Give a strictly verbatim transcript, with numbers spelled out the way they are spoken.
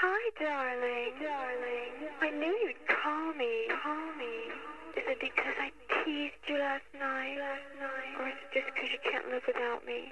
Hi, darling. Darling. I knew you'd call me. Call me. Is it because I teased you last night? Last night. Or is it just because you can't live without me?